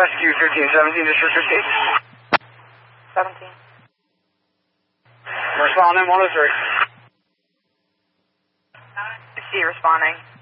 Rescue 1317, District 15. 17. Responding 103. See, responding.